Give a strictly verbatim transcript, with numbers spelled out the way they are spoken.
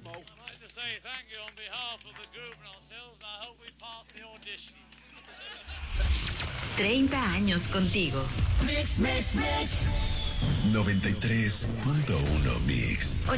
I'd like to say thank you on behalf of the group and ourselves, and I hope we pass the audition. treinta años contigo. Mix, mix, mix. noventa y tres punto uno Mix.